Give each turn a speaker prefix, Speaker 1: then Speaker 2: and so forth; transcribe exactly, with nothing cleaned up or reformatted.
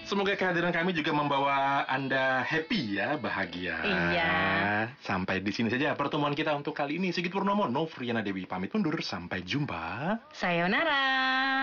Speaker 1: Semoga kehadiran kami juga membawa Anda happy ya, bahagia.
Speaker 2: Iya.
Speaker 1: Sampai di sini saja pertemuan kita untuk kali ini. Sigit Purnomo, Novriana Dewi pamit undur. Sampai jumpa.
Speaker 2: Sayonara.